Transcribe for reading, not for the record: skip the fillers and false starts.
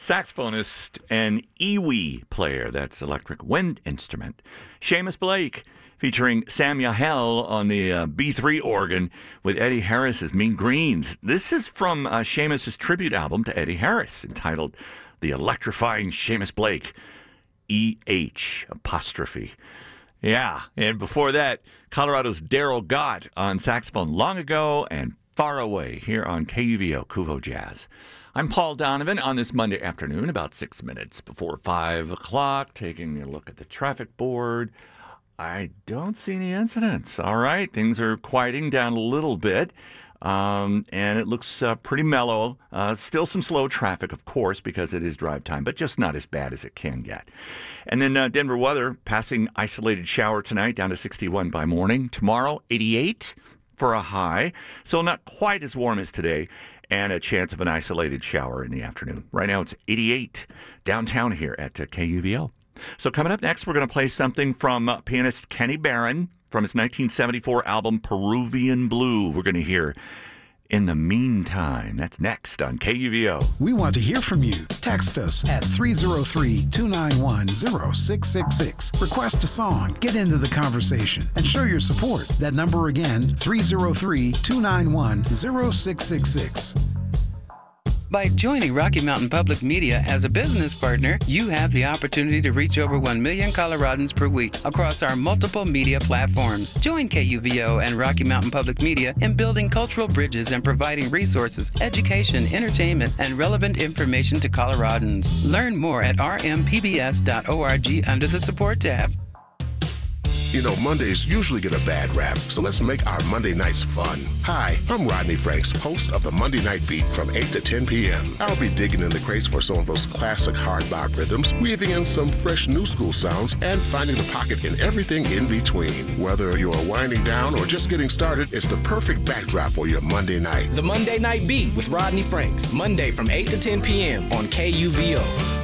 saxophonist and iwi player, that's electric wind instrument, Seamus Blake, featuring Sam Yahel on the B3 organ with Eddie Harris's Mean Greens. This is from Seamus's tribute album to Eddie Harris, entitled The Electrifying Seamus Blake, E-H apostrophe. Yeah, and before that, Colorado's Daryl Gott on saxophone, Long Ago and Far Away, here on KUVO, Kuvo Jazz. I'm Paul Donovan on this Monday afternoon, about 6 minutes before 5 o'clock, taking a look at the traffic board. I don't see any incidents. All right, things are quieting down a little bit, and it looks pretty mellow. Still some slow traffic, of course, because it is drive time, but just not as bad as it can get. And then Denver weather, passing isolated shower tonight, down to 61 by morning. Tomorrow, 88 for a high, so not quite as warm as today, and a chance of an isolated shower in the afternoon. Right now, it's 88 downtown here at KUVO. So coming up next, we're going to play something from pianist Kenny Barron from his 1974 album Peruvian Blue. We're going to hear In the Meantime. That's next on KUVO. We want to hear from you. Text us at 303-291-0666. Request a song, get into the conversation, and show your support. That number again, 303-291-0666. By joining Rocky Mountain Public Media as a business partner, you have the opportunity to reach over 1 million Coloradans per week across our multiple media platforms. Join KUVO and Rocky Mountain Public Media in building cultural bridges and providing resources, education, entertainment, and relevant information to Coloradans. Learn more at rmpbs.org under the Support tab. You know, Mondays usually get a bad rap, so let's make our Monday nights fun. Hi, I'm Rodney Franks, host of the Monday Night Beat from 8 to 10 p.m. I'll be digging in the crates for some of those classic hard bop rhythms, weaving in some fresh new school sounds, and finding the pocket in everything in between. Whether you're winding down or just getting started, it's the perfect backdrop for your Monday night. The Monday Night Beat with Rodney Franks, Monday from 8 to 10 p.m. on KUVO.